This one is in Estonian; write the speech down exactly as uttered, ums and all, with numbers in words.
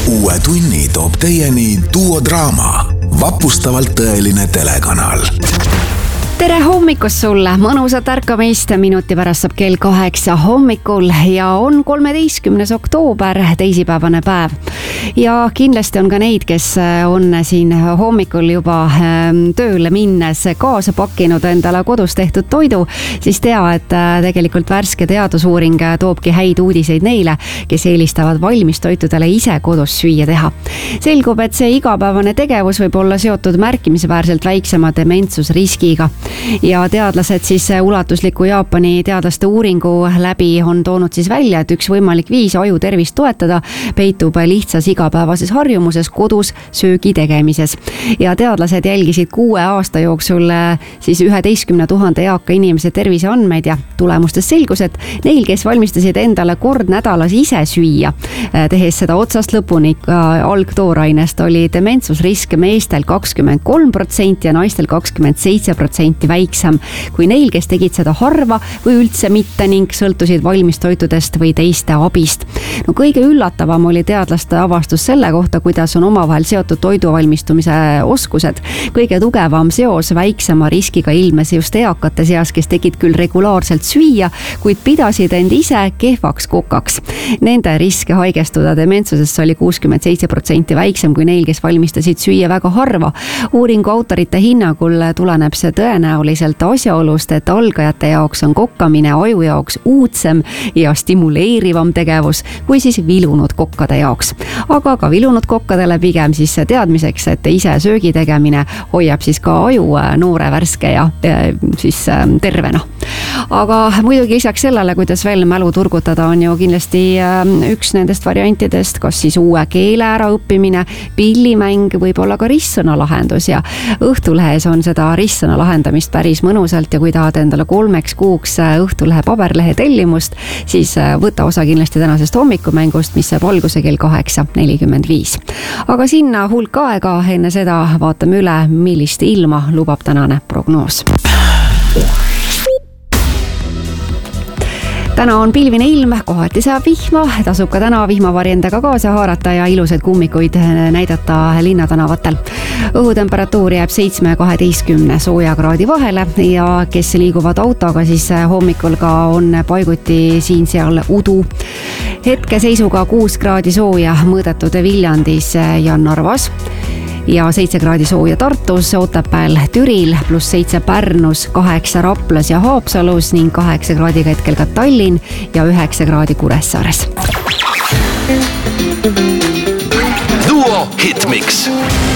Uue tunni toob teieni Duo Draama, vapustavalt tõeline telekanal. Tere hommikust sulle, mõnusat ärkamist, minuti pärast saab kell kaheksa hommikul ja on kolmeteistkümnes oktoober, teisipäevane päev. Ja kindlasti on ka neid, kes on siin hommikul juba tööle minnes kaasa pakkinud endale kodus tehtud toidu, siis tea, et tegelikult värske teadusuuring toobki häid uudiseid neile, kes eelistavad valmistoitudele ise kodus süüa teha. Selgub, et see igapäevane tegevus võib olla seotud märkimisväärselt väiksema dementsusriskiga. Ja teadlased siis ulatusliku Jaapani teadlaste uuringu läbi on toonud siis välja, et üks võimalik viis aju tervist toetada peitub lihtsas igapäevases harjumuses kodus söögi tegemises. Ja teadlased jälgisid kuue aasta jooksul siis üheteistkümne tuhande eaka inimese terviseandmeid ja tulemustes selgus, et neil, kes valmistasid endale kord nädalas ise süüa, tehes seda otsast lõpuni algtoorainest, oli dementsusrisk meestel kakskümmend kolm protsenti ja naistel kakskümmend seitse protsenti väiksem kui neil, kes tegid seda harva või üldse mitte ning sõltusid valmistoitudest või teiste abist. No kõige üllatavam oli teadlaste avastus selle kohta, kuidas on omavahel seotud toiduvalmistumise oskused. Kõige tugevam seos väiksema riskiga ilmes just eakate seas, kes tegid küll regulaarselt süüa, kuid pidasid end ise kehvaks kokaks. Nende riske haigestuda dementsusesse oli kuuskümmend seitse protsenti väiksem kui neil, kes valmistasid süüa väga harva. Uuringu autorite hinnangul tuleneb see tõenäoliselt asjaolust, et algajate jaoks on kokkamine aju jaoks uudsem ja stimuleerivam tegevus kui siis vilunud kokkade jaoks. Aga ka vilunud kokkadele pigem siis teadmiseks, et ise söögi tegemine hoiab siis ka aju noore, värske ja siis tervena. Aga muidugi lisaks sellele, kuidas veel mälu turgutada, on ju kindlasti üks nendest variantidest, kas siis uue keele äraõppimine, pillimäng, võib olla ka ristsõna lahendus ja Õhtulehes on seda ristsõna lahendamist päris mõnusalt ja kui tahad endale kolmeks kuuks Õhtulehe paberlehe tellimust, siis võta osa kindlasti tänasest hommikumängust, mis saab alguse kell kaheksa nelikümmend viis. Aga sinna hulk aega, enne seda vaatame üle, millist ilma lubab tänane prognoos. Täna on pilvine ilm, kohati saab vihma, tasub ka täna vihmavarjendaga kaasa haarata ja ilusaid kummikuid näidata linnatänavatel. Õhutemperatuur jääb seitsme ja kaheteistkümne sooja kraadi vahele ja kes liiguvad autoga, siis hommikul ka on paiguti siin seal udu. Hetke seisuga kuus kraadi sooja mõõdetud Viljandis ja Narvas. Ja seitse kraadi sooja Tartus, Otepääl, Türil, pluss seitse Pärnus, kaheksa Raplas ja Haapsalus ning kaheksa kraadiga hetkel ka Tallinn ja üheksa kraadi Kuressaares. Duo Hitmix.